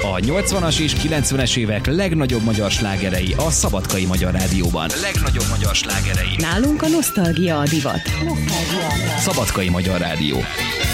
A 80-as és 90-es évek legnagyobb magyar slágerei a Szabadkai Magyar Rádióban. Legnagyobb magyar slágerei. Nálunk a nosztalgia a divat. Szabadkai Magyar Rádió.